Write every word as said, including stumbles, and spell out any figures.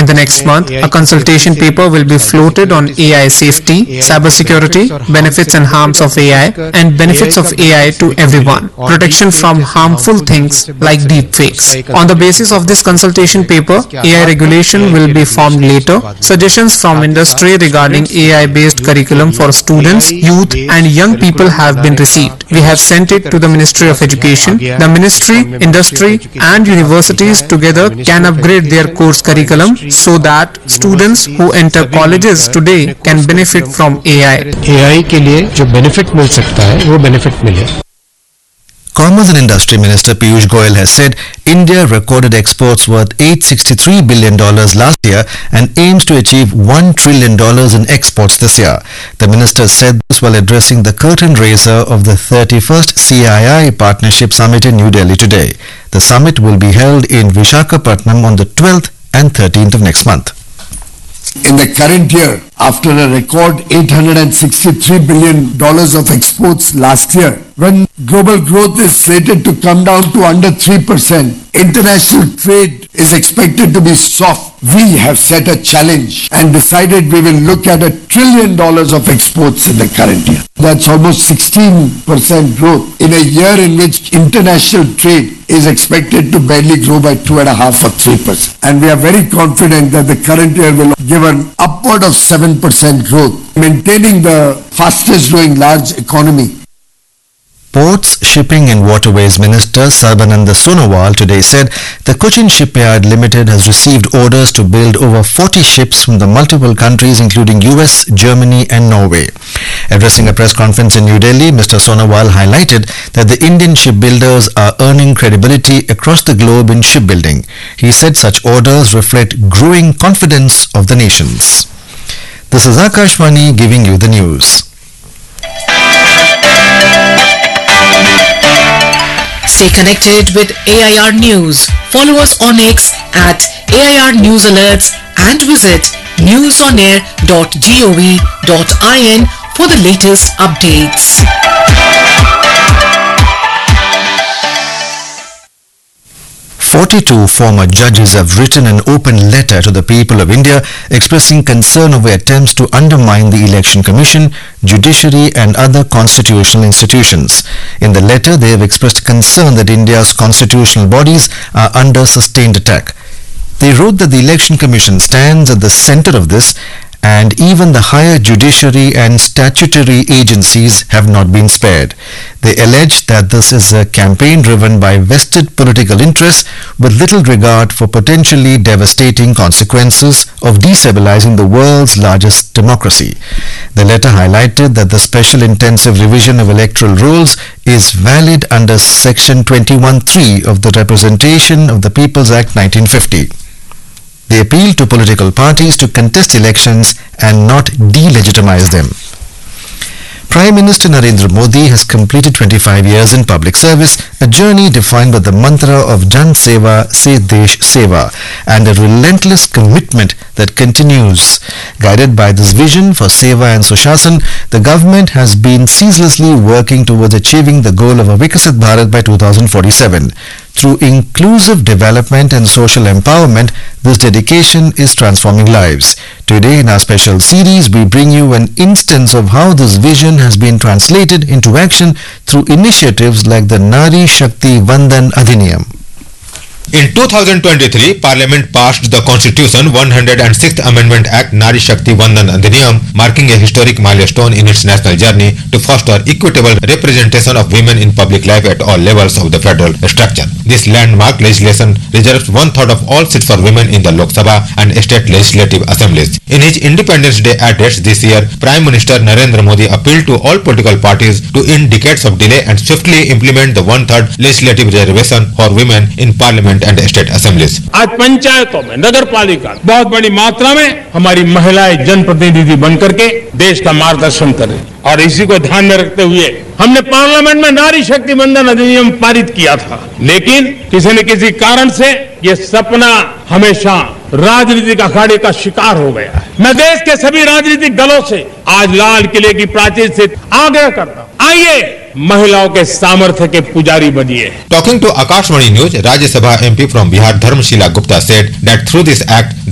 In the next month, a consultation paper will be floated on A I safety, cybersecurity, benefits and harms of A I, and benefits of A I to everyone, protection from harmful things like deepfakes. On the basis of this consultation paper, A I regulation will be formed later. Suggestions from industry regarding A I-based curriculum for students, youth, and young people have been received. We have sent it to the Ministry of Education. The Ministry, industry, and universities together can upgrade their course curriculum so that students who enter colleges today can benefit from A I. A I के लिए जो benefit मिल सकता है वो benefit मिले. Commerce and Industry Minister Piyush Goyal has said India recorded exports worth eight hundred sixty-three billion dollars last year and aims to achieve one trillion dollars in exports this year. The minister said this while addressing the curtain raiser of the thirty-first C I I Partnership Summit in New Delhi today. The summit will be held in Visakhapatnam on the twelfth and thirteenth of next month. In the current year, after a record eight hundred sixty-three billion dollars of exports last year, when global growth is slated to come down to under three percent, international trade is expected to be soft. We have set a challenge and decided we will look at a trillion dollars of exports in the current year. That's almost sixteen percent growth in a year in which international trade is expected to barely grow by two and a half or three percent. And we are very confident that the current year will give an upward of seven percent growth, maintaining the fastest growing large economy. Ports, Shipping and Waterways Minister Sarbananda Sonowal today said the Cochin Shipyard Limited has received orders to build over forty ships from the multiple countries including U S, Germany and Norway. Addressing a press conference in New Delhi, Mister Sonowal highlighted that the Indian shipbuilders are earning credibility across the globe in shipbuilding. He said such orders reflect growing confidence of the nations. This is Akashvani giving you the news. Stay connected with A I R News. Follow us on X at A I R News Alerts and visit newsonair dot gov dot in for the latest updates. forty-two former judges have written an open letter to the people of India expressing concern over attempts to undermine the Election Commission, judiciary and other constitutional institutions. In the letter, they have expressed concern that India's constitutional bodies are under sustained attack. They wrote that the Election Commission stands at the center of this, and even the higher judiciary and statutory agencies have not been spared. They allege that this is a campaign driven by vested political interests with little regard for potentially devastating consequences of destabilizing the world's largest democracy. The letter highlighted that the special intensive revision of electoral rules is valid under Section twenty-one three of the Representation of the People's Act nineteen fifty. They appeal to political parties to contest elections and not delegitimize them. Prime Minister Narendra Modi has completed twenty-five years in public service, a journey defined by the mantra of Jan Seva Se Desh Seva and a relentless commitment that continues. Guided by this vision for Seva and Sushasana, the government has been ceaselessly working towards achieving the goal of a Viksit Bharat by two thousand forty-seven. Through inclusive development and social empowerment, this dedication is transforming lives. Today in our special series, we bring you an instance of how this vision has been translated into action through initiatives like the Nari Shakti Vandan Adhiniyam. In two thousand twenty-three, Parliament passed the Constitution one hundred sixth Amendment Act Nari Shakti Vandan Adhiniyam, marking a historic milestone in its national journey to foster equitable representation of women in public life at all levels of the federal structure. This landmark legislation reserves one-third of all seats for women in the Lok Sabha and state legislative assemblies. In his Independence Day address this year, Prime Minister Narendra Modi appealed to all political parties to end decades of delay and swiftly implement the one-third legislative reservation for women in Parliament and state assemblies. आज पंचायतों में, नगर पालिका बहुत बड़ी मात्रा में हमारी महिलाएं जनप्रतिनिधि बनकर के देश का मार्गदर्शन करें, और इसी को ध्यान में रखते हुए हमने पार्लियामेंट में नारी शक्ति वंदन अधिनियम पारित किया था, लेकिन किसी न किसी कारण से ये सपना हमेशा राजनीतिक अखाड़े का शिकार हो गया है। मैं देश के सभी राजनीतिक दलों से आज लाल किले की प्राचीर से आग्रह करता हूं, आइए महिलाओं के सामर्थ्य के पुजारी बनिए। Talking to Akashvani News, Rajya Sabha M P from Bihar Dharmshila Gupta said that through this act